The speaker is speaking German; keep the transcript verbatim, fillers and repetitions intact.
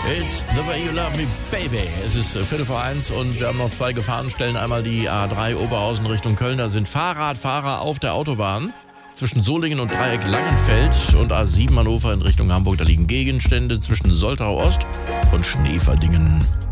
It's the way you love me, baby. Es ist Viertel vor eins und wir haben noch zwei Gefahrenstellen. Einmal die A drei Oberhausen Richtung Köln. Da sind Fahrradfahrer auf der Autobahn zwischen Solingen und Dreieck Langenfeld und A sieben Hannover in Richtung Hamburg. Da liegen Gegenstände zwischen Soltau Ost und Schneeverdingen.